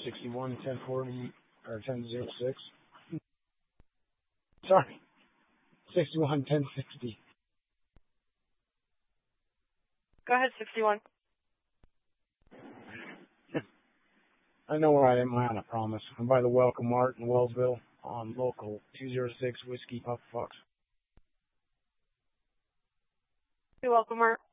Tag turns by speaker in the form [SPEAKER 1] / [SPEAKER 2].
[SPEAKER 1] 61 1040 or 1006. Sorry, 61 1060.
[SPEAKER 2] Go ahead, 61.
[SPEAKER 1] I know where I am at, I promise. I'm by the Welcome Mart in Wellsville on local 206 Whiskey Papa Fox.
[SPEAKER 2] You're welcome, Mart.